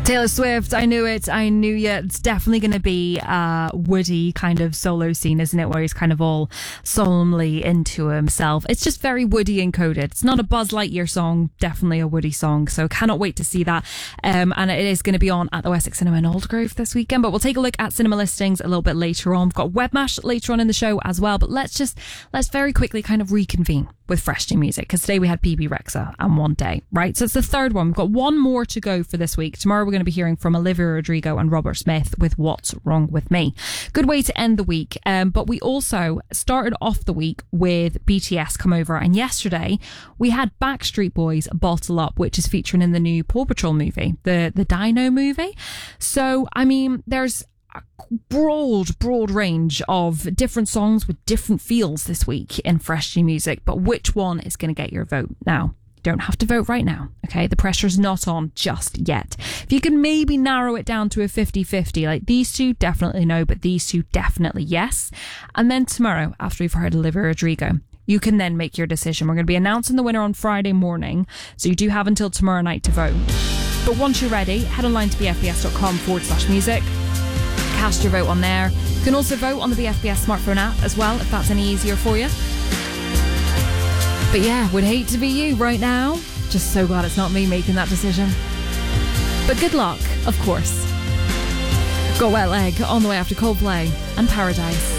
Taylor Swift, I knew it, I knew you. It's definitely going to be a Woody kind of solo scene, isn't it? Where he's kind of all solemnly into himself. It's just very Woody encoded. It's not a Buzz Lightyear song, definitely a Woody song. So cannot wait to see that. And it is going to be on at the Wessex Cinema in Aldergrove this weekend. But we'll take a look at cinema listings a little bit later on. We've got Webmash later on in the show as well. But let's very quickly kind of reconvene with fresh new music, because today we had BB Rexa and One Day, right? So it's the third one. We've got one more to go for this week. Tomorrow we're going to be hearing from Olivia Rodrigo and Robert Smith with What's Wrong With Me. Good way to end the week. But we also started off the week with BTS Come Over, and yesterday we had Backstreet Boys Bottle Up, which is featuring in the new Paw Patrol movie, the Dino movie. So, I mean, there's broad range of different songs with different feels this week in fresh new music, but which one is going to get your vote? Now, you don't have to vote right now, okay? The pressure's not on just yet. If you can maybe narrow it down to a 50-50, like these two definitely no, but these two definitely yes. And then tomorrow, after we've heard Olivia Rodrigo, you can then make your decision. We're going to be announcing the winner on Friday morning, so you do have until tomorrow night to vote. But once you're ready, head online to bfbs.com/music. Cast your vote on there. You can also vote on the BFBS smartphone app as well, if that's any easier for you. But yeah, would hate to be you right now. Just so glad it's not me making that decision. But good luck, of course. Got Wet Leg on the way after Coldplay and Paradise.